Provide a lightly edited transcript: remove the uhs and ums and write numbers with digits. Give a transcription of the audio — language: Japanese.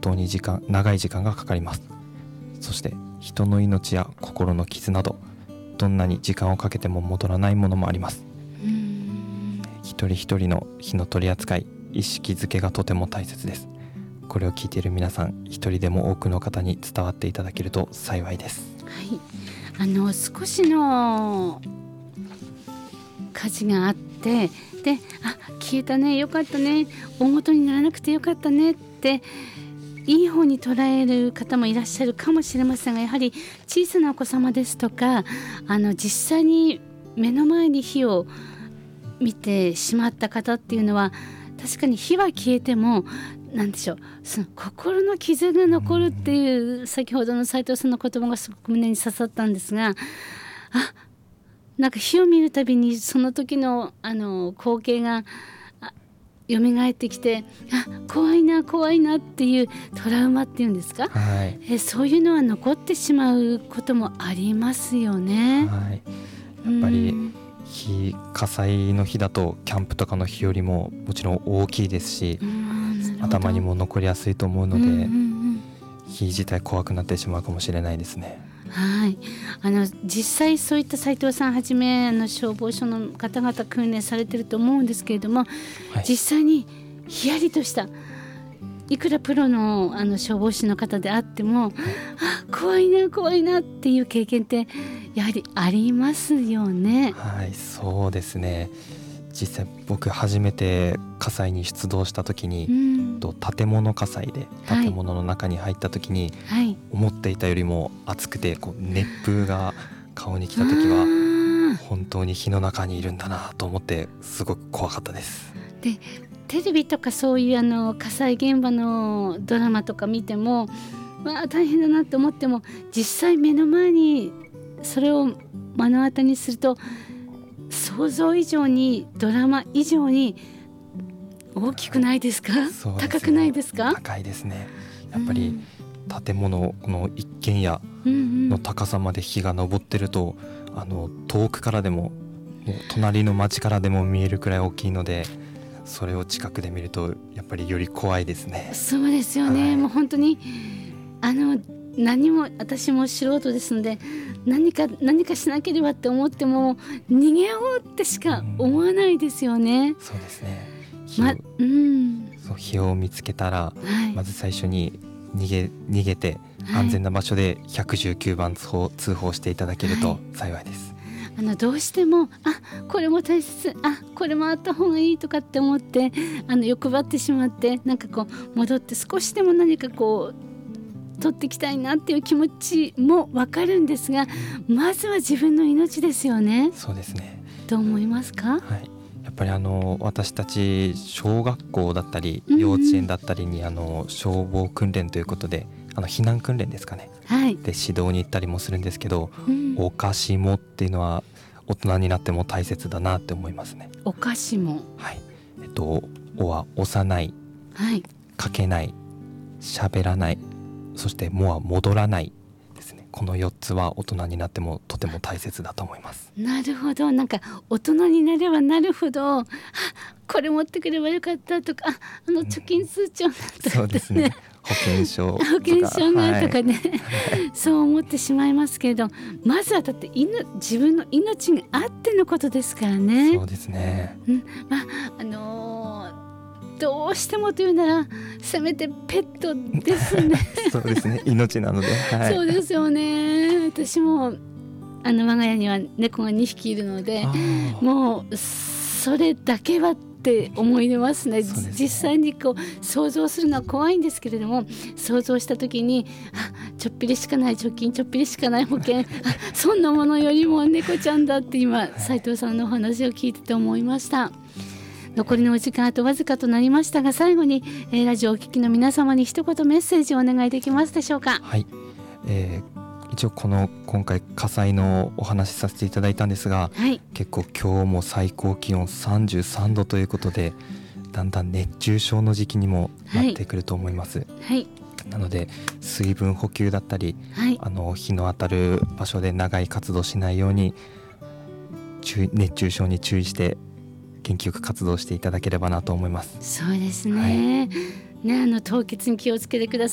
当に長い時間がかかります。そして人の命や心の傷など、どんなに時間をかけても戻らないものもあります。一人一人の火の取り扱い、意識づけがとても大切です。これを聞いている皆さん、一人でも多くの方に伝わっていただけると幸いです。 はい、少しの火事があって、で、消えたね、よかったね、大事にならなくてよかったねっていい方に捉える方もいらっしゃるかもしれませんが、やはり小さなお子様ですとか、実際に目の前に火を見てしまった方っていうのは、確かに火は消えても何でしょう、その心の傷が残るっていう、先ほどの斉藤さんの言葉がすごく胸に刺さったんですが、なんか火を見るたびにその時の光景が蘇ってきて、怖いな怖いなっていうトラウマっていうんですか、そういうのは残ってしまうこともありますよね。 やっぱり火災の火だとキャンプとかの火よりももちろん大きいですし、頭にも残りやすいと思うので、火自体怖くなってしまうかもしれないですね。 はい、実際そういった斉藤さんはじめ消防署の方々訓練されていると思うんですけれども、実際にヒヤリとした、いくらプロの消防士の方であっても、怖いな怖いなっていう経験ってやはりありますよね。 そうですね。実際僕初めて火災に出動した時に、建物火災で建物の中に入った時に、思っていたよりも暑くて熱風が顔に来た時は本当に火の中にいるんだなと思ってすごく怖かったです。 で、テレビとかそういう火災現場のドラマとか見ても、大変だなと思っても、実際目の前にそれを目の当たりにすると、想像以上にドラマ以上に大きくないですか？高くないですか？ 高いですね。やっぱり建物の一軒家の高さまで火が昇ってると、遠くからでも、もう隣の町からでも見えるくらい大きいので、それを近くで見るとやっぱりより怖いですね。 そうですよね。もう本当に何も、私も素人ですので、何かしなければって思っても逃げようってしか思わないですよね。 そうですね。火を見つけたら、まず最初に逃げて安全な場所で119番通報していただけると幸いです。 どうしてもこれも大切、これもあった方がいいとかって思って欲張ってしまって、なんか戻って少しでも何か取っていきたいなっていう気持ちも分かるんですが、まずは自分の命ですよね。 そうですね。 どう思いますか？ やっぱり私たち小学校だったり幼稚園だったりに消防訓練ということで避難訓練ですかね、で指導に行ったりもするんですけど、おかしもっていうのは大人になっても大切だなって思いますね。 おかしも、 おは押さない、かけない、喋らない、そしてもは戻らないですね。この4つは大人になってもとても大切だと思います。 なるほど。なんか大人になればなるほど、これ持ってくればよかったとか、貯金通帳とか、 そうですね、保険証がとかね、そう思ってしまいますけれど、まずはだって自分の命があってのことですからね。 そうですね。 どうしてもというならせめてペットですね。 そうですね、命なので、 そうですよね。私も我が家には猫が2匹いるので、もうそれだけはって思いますね。実際に想像するのは怖いんですけれども、想像した時にちょっぴりしかない貯金、ちょっぴりしかない保険、そんなものよりも猫ちゃんだって今斉藤さんのお話を聞いてて思いました。残りのお時間あとわずかとなりましたが、最後に、ラジオをお聞きの皆様に一言メッセージをお願いできますでしょうか？ 一応今回火災のお話しさせていただいたんですが、結構今日も最高気温33度ということで、だんだん熱中症の時期にもなってくると思います。なので水分補給だったり、日の当たる場所で長い活動しないように熱中症に注意して元気よく活動していただければなと思います。 そうですね、凍結に気をつけてください。